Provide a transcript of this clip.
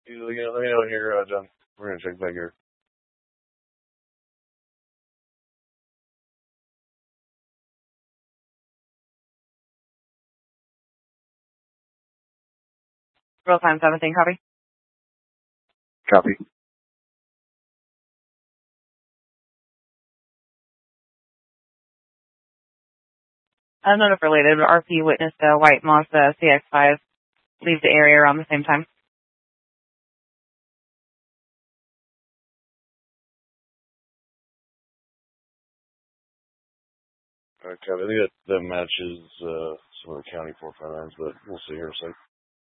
Let me know when you're done. We're gonna check back here. Real time 17, copy. Copy. None of related. RP witnessed a white Mazda CX-5 leave the area around the same time. Okay, I think that matches some of the county 459s, but we'll see here in a second.